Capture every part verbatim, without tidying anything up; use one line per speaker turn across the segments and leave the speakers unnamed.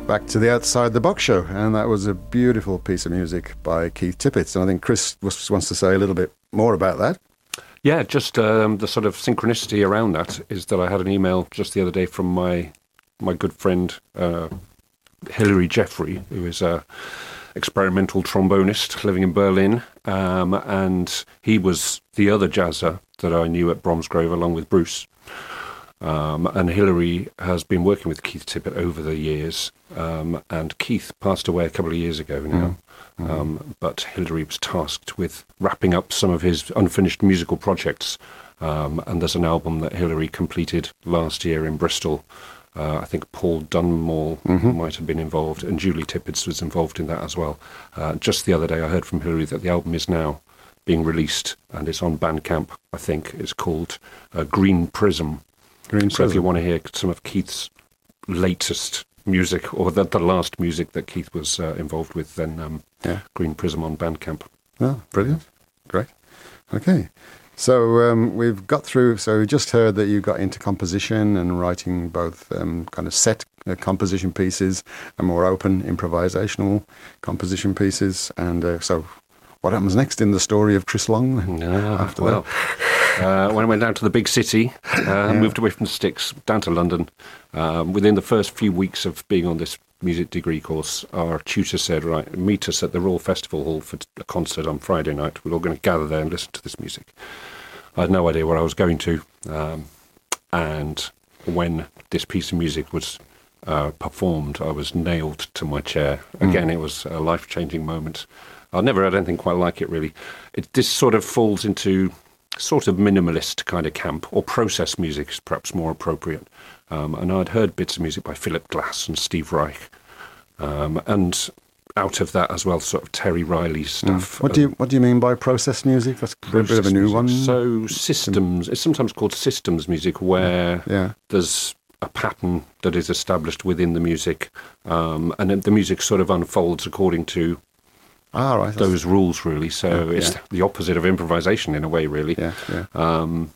back to the Outside the Box show, and that was a beautiful piece of music by Keith Tippett. And I think Chris was, wants to say a little bit more about that.
Yeah, just um, the sort of synchronicity around that is that I had an email just the other day from my my good friend uh, Hilary Jeffrey, who is a experimental trombonist living in Berlin, um, and he was the other jazzer that I knew at Bromsgrove along with Bruce. Um, and Hilary has been working with Keith Tippett over the years, um, and Keith passed away a couple of years ago now. Mm-hmm. Um, but Hilary was tasked with wrapping up some of his unfinished musical projects, um, and there's an album that Hilary completed last year in Bristol. Uh, I think Paul Dunmore mm-hmm. might have been involved, and Julie Tippett was involved in that as well. Uh, just the other day I heard from Hilary that the album is now being released, and it's on Bandcamp, I think. It's called uh, Green Prism.
Green
so
Prism.
If you want to hear some of Keith's latest music, or the, the last music that Keith was uh, involved with, then um, yeah. Green Prism on Bandcamp.
Oh, brilliant. Great. Okay. So um, we've got through, so we just heard that you got into composition and writing both um, kind of set uh, composition pieces and more open improvisational composition pieces. And uh, so what happens next in the story of Chris Long?
No,
after
well...
that?
Uh, when I went down to the big city, uh, yeah. moved away from the sticks, down to London, um, within the first few weeks of being on this music degree course, our tutor said, right, meet us at the Royal Festival Hall for a concert on Friday night. We're all going to gather there and listen to this music. I had no idea where I was going to. Um, and when this piece of music was uh, performed, I was nailed to my chair. Again, mm. it was a life-changing moment. I've never had anything quite like it, really. It, this sort of falls into... sort of minimalist kind of camp, or process music is perhaps more appropriate. Um, and I'd heard bits of music by Philip Glass and Steve Reich, um, and out of that as well, sort of Terry Riley stuff.
Mm. What do you What do you mean by process music? That's a bit of a new
music.
one.
So systems. It's sometimes called systems music, where
yeah.
there's a pattern that is established within the music, um, and then the music sort of unfolds according to.
Ah, right.
Those rules, really. So
yeah,
it's
yeah.
the opposite of improvisation in a way, really.
Yeah, yeah.
Um,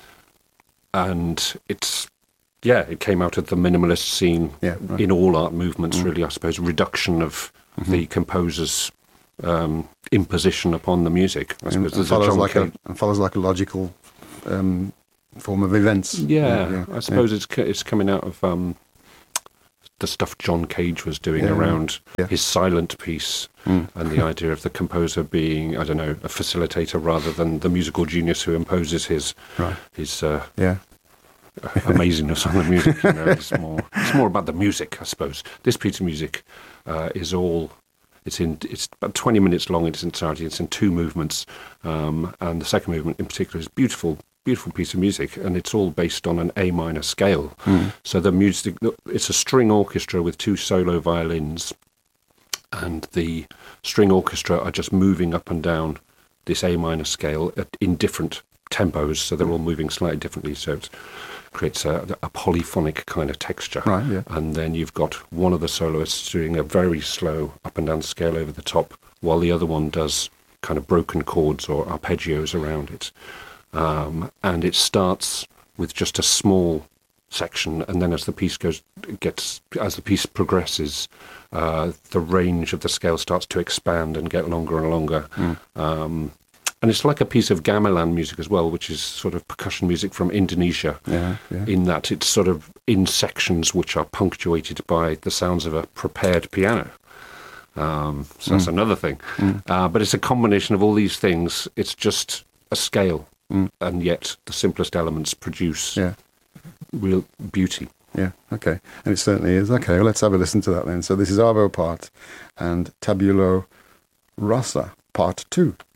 and it's, yeah, it came out of the minimalist scene
yeah, right.
in all art movements,
mm.
really, I suppose. Reduction of
mm-hmm.
the composer's um, imposition upon the music. I suppose
and, and, follows like a, and follows like a logical um, form of events.
Yeah,
yeah,
I suppose
yeah.
it's it's coming out of... Um, the stuff John Cage was doing
yeah,
around
yeah.
his silent piece mm. and the idea of the composer being, I don't know, a facilitator rather than the musical genius who imposes his
right.
his uh,
yeah.
amazingness on the music. You know, it's more it's more about the music, I suppose. This piece of music uh, is all. It's in. It's about twenty minutes long in its entirety. It's in two movements, um, and the second movement in particular is beautiful. Beautiful piece of music, and it's all based on an A minor scale.
Mm.
So the music, it's a string orchestra with two solo violins, and the string orchestra are just moving up and down this A minor scale at, in different tempos. So they're all moving slightly differently. So it creates a, a polyphonic kind of texture.
Right. Yeah.
And then you've got one of the soloists doing a very slow up and down scale over the top, while the other one does kind of broken chords or arpeggios around it. Um, and it starts with just a small section, and then as the piece goes, gets as the piece progresses, uh, the range of the scale starts to expand and get longer and longer.
Mm.
Um, and it's like a piece of gamelan music as well, which is sort of percussion music from Indonesia.
Yeah, yeah.
In that it's sort of in sections which are punctuated by the sounds of a prepared piano. Um, so that's mm. another thing. Mm. Uh, but it's a combination of all these things. It's just a scale. Mm. And yet the simplest elements produce
yeah.
real beauty.
Yeah, okay. And it certainly is. Okay, well, let's have a listen to that then. So this is Arvo Part and Tabulo Rasa Part two.